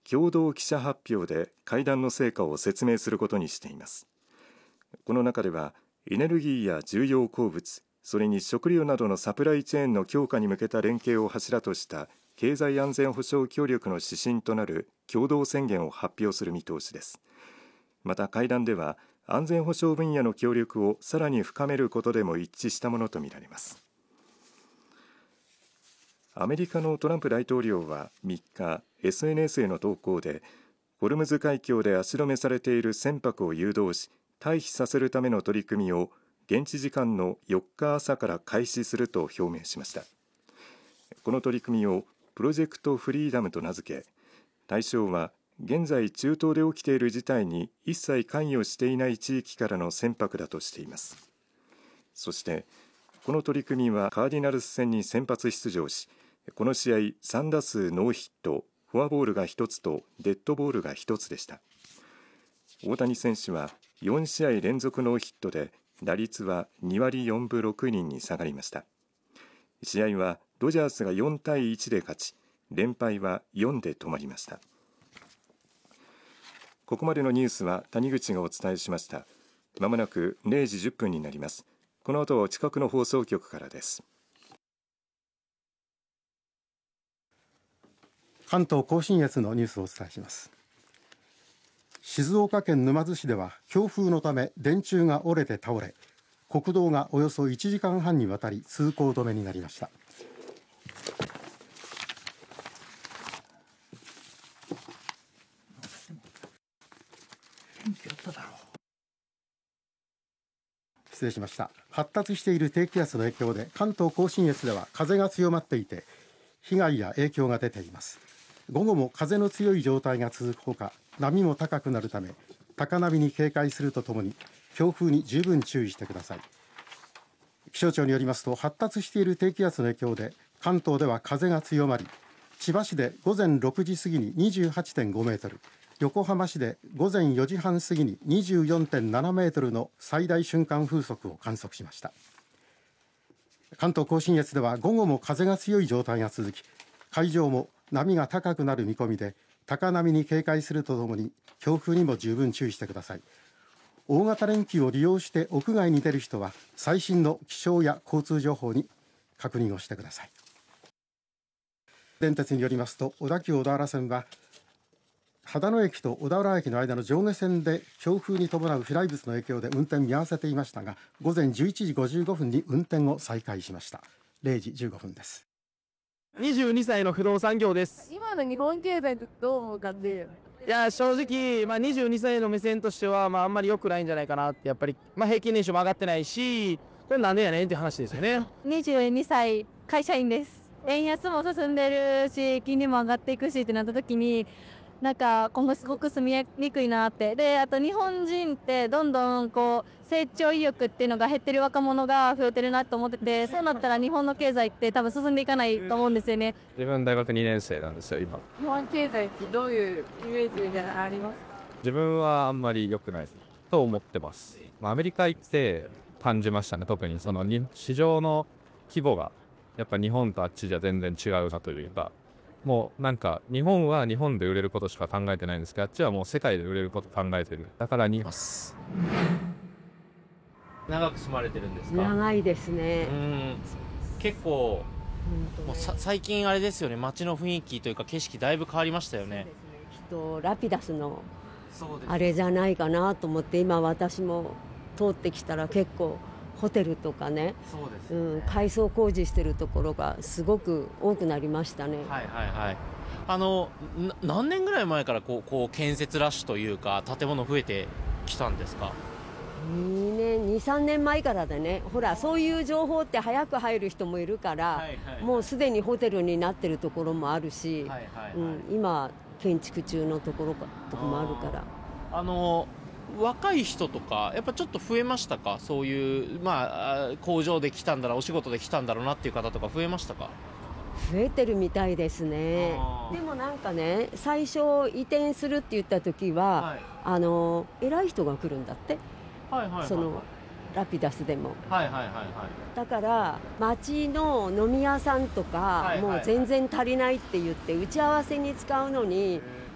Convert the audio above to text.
共同記者発表で会談の成果を説明することにしています。この中ではエネルギーや重要鉱物、それに食料などのサプライチェーンの強化に向けた連携を柱とした経済安全保障協力の指針となる共同宣言を発表する見通しです。また会談では安全保障分野の協力をさらに深めることでも一致したものとみられます。アメリカのトランプ大統領は3日 SNS への投稿でホルムズ海峡で足止めされている船舶を誘導し退避させるための取り組みを現地時間の4日朝から開始すると表明しました。この取り組みをプロジェクトフリーダムと名付け、対象は現在中東で起きている事態に一切関与していない地域からの船舶だとしています。そしてこの取り組みはカーディナルス戦に先発出場し、この試合3打数ノーヒット、フォアボールが1つとデッドボールが1つでした。大谷選手は4試合連続ノーヒットで打率は2割4分6厘に下がりました。試合はドジャースが4対1で勝ち、連敗は4で止まりました。ここまでのニュースは谷口がお伝えしました。まもなく0時10分になります。この後は近くの放送局からです。 関東甲信越のニュースをお伝えします。静岡県沼津市では強風のため電柱が折れて倒れ、国道がおよそ1時間半にわたり通行止めになりました。失礼しました。発達している低気圧の影響で関東甲信越では風が強まっていて被害や影響が出ています。午後も風の強い状態が続くほか、波も高くなるため高波に警戒するとともに強風に十分注意してください。気象庁によりますと、発達している低気圧の影響で関東では風が強まり、千葉市で午前6時過ぎに 28.5 メートル、横浜市で午前4時半過ぎに 24.7 メートルの最大瞬間風速を観測しました。関東甲信越では午後も風が強い状態が続き、海上も波が高くなる見込みで、高波に警戒するとともに強風にも十分注意してください。大型連休を利用して屋外に出る人は最新の気象や交通情報に確認をしてください。電鉄によりますと、小田急小田原線は秦野駅と小田原駅の間の上下線で強風に伴う飛来物の影響で運転見合わせていましたが、午前11時55分に運転を再開しました。0時15分です。 22歳の不動産業です。 今の日本経済どう思うかって。 いや正直、22歳の目線としては、あんまり良くないんじゃないかなって。やっぱり、平均年収も上がってないし、これなんでやねんって話ですよね。 22歳会社員です。円安も進んでるし、金利も上がっていくしってなった時に、なんか今後すごく住みにくいなって。で、あと日本人ってどんどん成長意欲っていうのが減ってる若者が増えてるなと思ってて、そうなったら日本の経済って多分進んでいかないと思うんですよね。 自分大学2年生なんですよ今。 日本経済ってどういうイメージがありますか？ 自分はあんまり良くないと思ってます。アメリカ行って感じましたね。特にその市場の規模がやっぱ日本とあっちじゃ全然違うなというか、もうなんか日本は日本で売れることしか考えてないんですけど、あっちはもう世界で売れること考えてる。だからにます長く住まれてるんですか？ 長いですね。 結構もう最近あれですよね、街の雰囲気というか景色だいぶ変わりましたよね。 ラピダスのあれじゃないかなと思って、今私も通ってきたら結構ホテルとかね、 そうですね、 改装工事してるところがすごく多くなりましたね。 はいはいはい。何年ぐらい前からこう建設ラッシュというか建物増えてきたんですか 2、3年前からでね。ほらそういう情報って早く入る人もいるから、もうすでにホテルになってるところもあるし、今建築中のところもあるから。 若い人とかやっぱちょっと増えましたか？そういう工場で来たんだろう、お仕事で来たんだろうなっていう方とか増えましたか？ 増えてるみたいですね。でもなんかね、最初移転するって言った時は、偉い人が来るんだって、そのラピダスでも、だから町の飲み屋さんとかもう全然足りないって言って、打ち合わせに使うのに